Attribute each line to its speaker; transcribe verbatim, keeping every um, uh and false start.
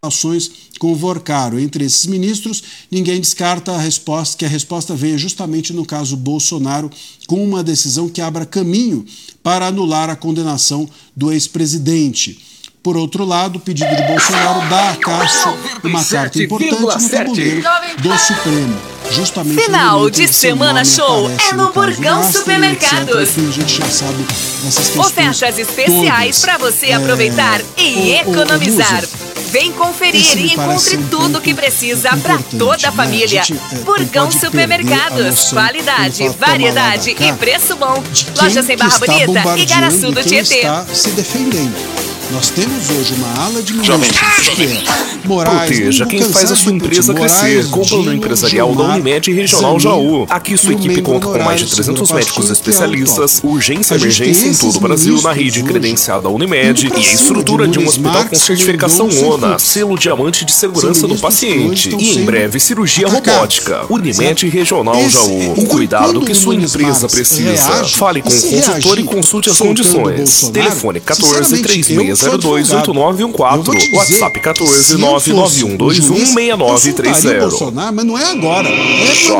Speaker 1: ações com o Vorcaro. Entre esses ministros, ninguém descarta a resposta, que a resposta venha justamente no caso Bolsonaro, com uma decisão que abra caminho para anular a condenação do ex-presidente. Por outro lado, o pedido de Bolsonaro dá a Cássio uma carta importante no tabuleiro do Supremo. Justamente
Speaker 2: Final de semana show é no Burgão Supermercados.
Speaker 1: Enfim, a gente já sabe dessas questões.
Speaker 2: Ofertas especiais para você é, aproveitar e
Speaker 1: o,
Speaker 2: economizar.
Speaker 1: O, o
Speaker 2: Vem conferir e encontre um tudo o que precisa para toda a família. Né? A Burgão Supermercados. Qualidade, variedade e preço bom. Lojas em Barra Bonita e Garaçu do Tietê.
Speaker 1: Está se defendendo. Nós temos hoje uma ala de ministros que é Moraes,
Speaker 3: proteja quem faz a sua empresa crescer com o plano empresarial da Unimed Regional Jaú. Aqui sua equipe conta com mais de trezentos médicos especialistas, urgência e emergência em todo o Brasil na rede credenciada Unimed e a estrutura de um hospital com certificação ONA, selo diamante de segurança do paciente e em breve cirurgia robótica. Unimed Regional Jaú, o cuidado que sua empresa precisa. Fale com o consultor e consulte as condições. Telefone quatorze, três seis zero dois, oito nove um quatro, WhatsApp quatorze, nove nove um dois um, seis nove três zero.
Speaker 1: Mas não é agora. É